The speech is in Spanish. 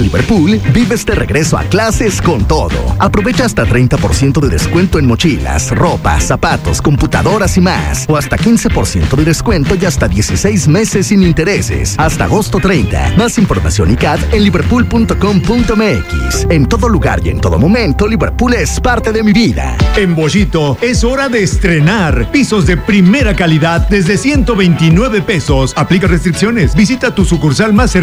En Liverpool, vives de regreso a clases con todo. Aprovecha hasta 30% de descuento en mochilas, ropa, zapatos, computadoras y más. O hasta 15% de descuento y hasta 16 meses sin intereses. Hasta agosto 30. Más información y CAD en liverpool.com.mx. En todo lugar y en todo momento, Liverpool es parte de mi vida. En Bollito es hora de estrenar pisos de primera calidad desde 129 pesos. Aplica restricciones. Visita tu sucursal más cercana